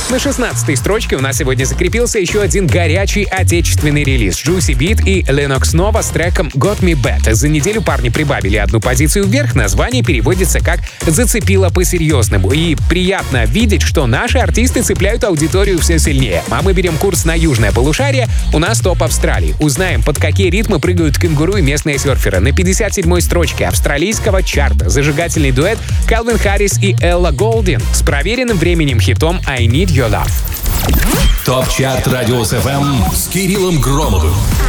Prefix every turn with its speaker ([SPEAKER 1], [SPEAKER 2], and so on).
[SPEAKER 1] На 16-й строчке у нас сегодня закрепился еще один горячий отечественный релиз. Juicy Beat и Lennox Nova с треком Got Me Bad. За неделю парни прибавили одну позицию вверх. Название переводится как «Зацепило по-серьезному». И приятно видеть, что наши артисты цепляют аудиторию все сильнее. А мы берем курс на южное полушарие. У нас топ Австралии. Узнаем, под какие ритмы прыгают кенгуру и местные серферы. На 57-й строчке австралийского чарта зажигательный дуэт Калвин Харрис и Элла Голдин с проверенным временем хитом I Need Your Love.
[SPEAKER 2] ТОП-чарт Радиус ФМ с Кириллом Громовым.